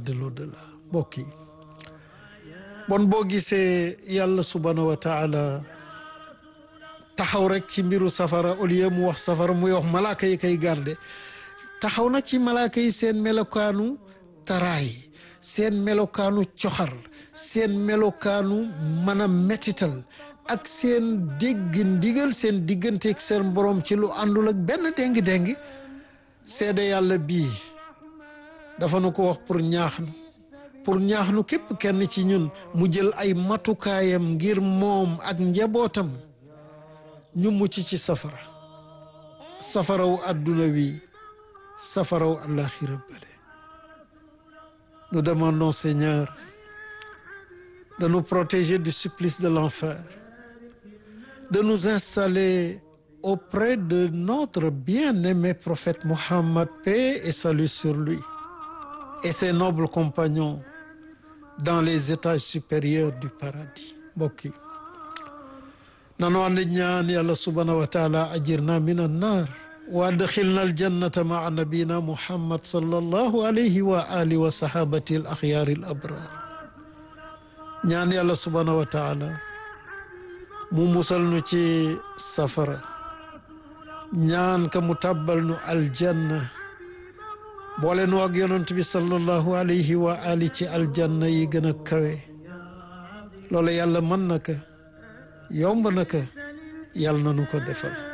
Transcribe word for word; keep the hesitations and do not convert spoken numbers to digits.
de l'au-delà mbokk yi bon boo gisee yàlla subhanahu wa taala taxaw rek ci mbiru safara au lieu mu wax safara muy wax malaaka yi kay garde taxaw na ci malaaka yi seen melokaanu taraay seen melokaanu coxar seen melokaanu mën a metital ak seen dégg ndigal seen digganteeg seen borom ci lu àndul ak benn déngi-déngi seede yàlla bii dafa nu ko wax pour ñaax nu pour ñaax nu képp kenn ci ñun mu jël ay matukaayam ngir moom ak njabootam ñu mucc ci safara safaraw adduna wi safaraw àllaxira bale nous demandons Seigneur de nous protéger du supplice de l'enfer, de nous installer auprès de notre bien-aimé prophète Mohammed, paix et salut sur lui, et ses nobles compagnons dans les étages supérieurs du paradis. mbokk yi nanu ànd ñaan yàlla subhanahu wa taala ajirna min annar wa adxilna aljannata maa nabina Muhammad sallallahu alayhi wa alihi wa sahabati al axyaar al abrar ñaan yàlla subhanahu wa taala mu musal nu ci safara ñaan ka mu tàbbal nu aljanna boole nu ak yonent bi sallallahu alayhi wa ali ci aljanna yi gën a kawe loolu yàlla mën na ko yomb na ko yàlla na nu ko defal